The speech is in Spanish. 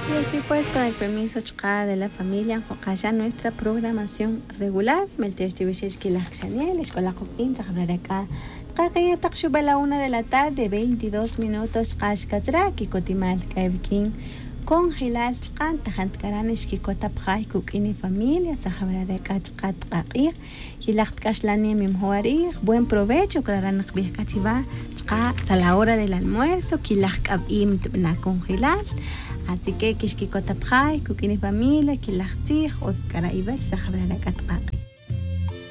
Y así pues, con el permiso chica de la familia, ya nuestra programación regular, Melteshtivishish la Xaniel, Escuela Copin, Sajabraca, Kaki Takshuba la 1 de la tarde, 22 minutos, Kashkatra, Kikotimal, Kaivkin, con Hilal Chkan, Tajant Karanish, Kikotapjai, Kukini familia, Sajabraca, Chkat Kaki, Hilakt Kashlani Mimhuari, buen provecho, Kraran Biakachiva, Chka, a la hora del almuerzo, Kilak Abim, Tubna con Hilal. Así que kishkikotapjai, kukini familia, kilachtzij, oskara ibach, sajabrara katqaqi.